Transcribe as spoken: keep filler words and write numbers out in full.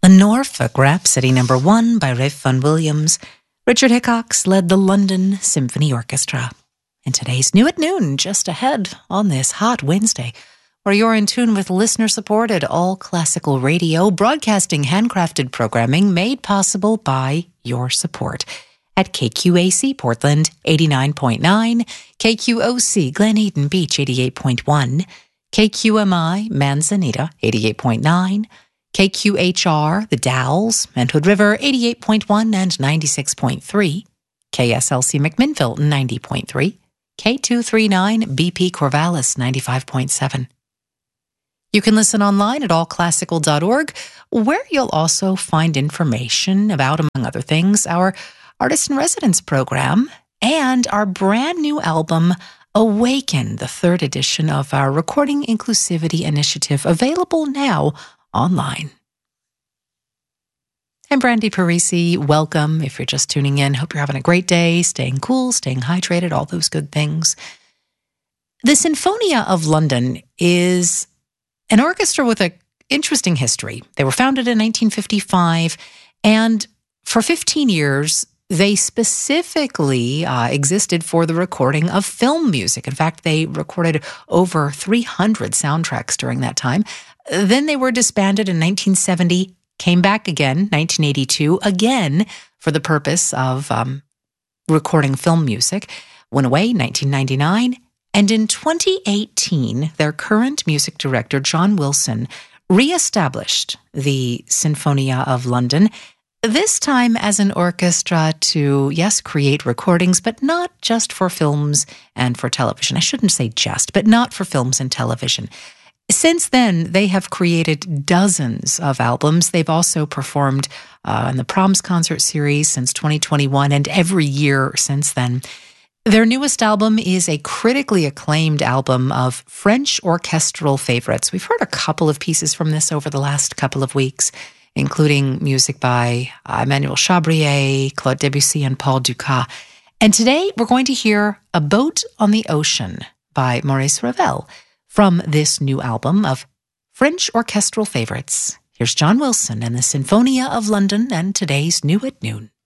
The Norfolk Rhapsody number one by Ralph Vaughan Williams. Richard Hickox led the London Symphony Orchestra. And today's New at Noon, just ahead on this hot Wednesday, where you're in tune with listener-supported all-classical radio, broadcasting handcrafted programming made possible by your support. At K Q A C Portland, eighty-nine point nine, K Q O C Glen Eden Beach, eighty-eight point one, K Q M I Manzanita, eighty-eight point nine, K Q H R, The Dalles, and Hood River, eighty-eight point one and ninety-six point three, K S L C McMinnville, ninety point three, K two thirty-nine B P Corvallis, ninety-five point seven. You can listen online at all classical dot org, where you'll also find information about, among other things, our Artist in Residence program and our brand new album, Awaken, the third edition of our Recording Inclusivity Initiative, available now online. I'm Brandy Parisi. Welcome if you're just tuning in. Hope you're having a great day, staying cool, staying hydrated, all those good things. The Sinfonia of London is an orchestra with an interesting history. They were founded in nineteen fifty-five, and for fifteen years, they specifically uh, existed for the recording of film music. In fact, they recorded over three hundred soundtracks during that time. Then they were disbanded in nineteen seventy, came back again, nineteen eighty-two, again for the purpose of um, recording film music, went away nineteen ninety-nine, and in twenty eighteen, their current music director, John Wilson, reestablished the Sinfonia of London, this time as an orchestra to, yes, create recordings, but not just for films and for television. I shouldn't say just, but not for films and television. Since then, they have created dozens of albums. They've also performed uh, in the Proms Concert Series since twenty twenty-one and every year since then. Their newest album is a critically acclaimed album of French orchestral favorites. We've heard a couple of pieces from this over the last couple of weeks, including music by uh, Emmanuel Chabrier, Claude Debussy, and Paul Dukas. And today, we're going to hear A Boat on the Ocean by Maurice Ravel, from this new album of French orchestral favorites. Here's John Wilson and the Sinfonia of London and today's New at Noon.